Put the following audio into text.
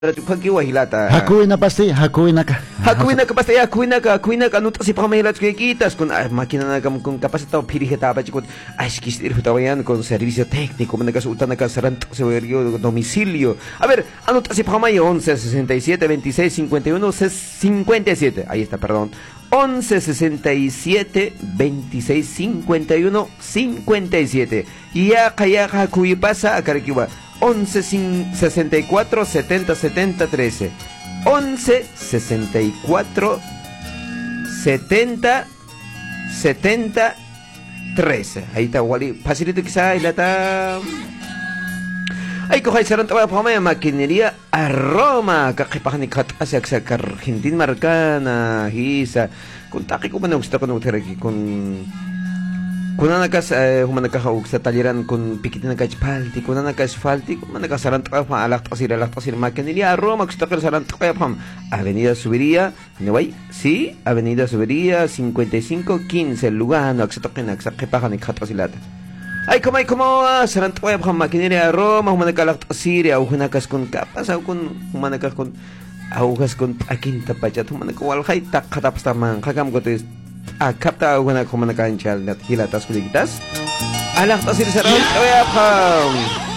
Pakiwa hilata. Hakuin na pasti, hakuin na ka. Hakuin na ka pasti, hakuin na ka nuta si pamahilat ko kitas kun makina na kam kun kapasitaw piriheta pa chikot askis irhutawayan con servicio técnico manakasuta na ka sarant sa domicilio. A ver, anota si pamay 11 67 26 51 57. Ahí está, perdón. 11 67 26 51 57. Ya kaya hakuy pasa akarikiwa. 11 64 70 70 13 11 64 70 70 13. Ahí está, Wally. Facilito quizá, y la está. Ay, coja y serán toda la maquinería a Roma. Kakipahan ni Katasyak sa Argentina Marcana. Hisa. Kung taki ko man gusto ko nung teraki kung. Kuna nakas humanakahaug sa taliran kun pikit na kachpalti kuna nakasfalti kuna nakasarant pa alak tasir makinería Roma kustakal sarant pa pam Avenida Subiría Nuay sí Avenida Subiría 5515 Lugano aksatokin aksakipahan ikatasilata ay kumay kumawa sarant pa pam makinería Roma humanakalak tasir au hunakas kun kapas au kun humanakas kun augas kun akinta pachat humanakawalhay takatapas tamang kagam gotes kapta una como una cancha de hilatas kuligitas alak tasir sarang kaya pam